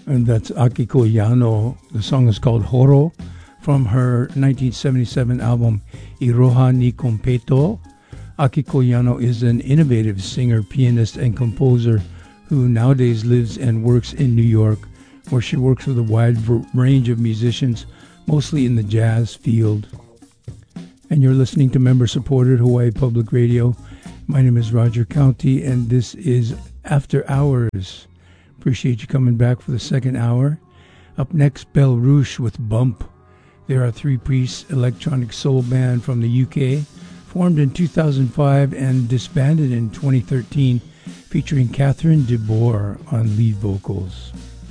And that's Akiko Yano. The song is called Horo from her 1977 album Iroha ni Kompeto. Akiko Yano is an innovative singer, pianist, and composer who nowadays lives and works in New York, where she works with a wide range of musicians, mostly in the jazz field. And you're listening to member-supported Hawaii Public Radio. My name is Roger County, and this is After Hours. Appreciate you coming back for the second hour. Up next, Belle Rouge with Bump. They're a three-piece electronic soul band from the UK, formed in 2005 and disbanded in 2013, featuring Catherine DeBoer on lead vocals.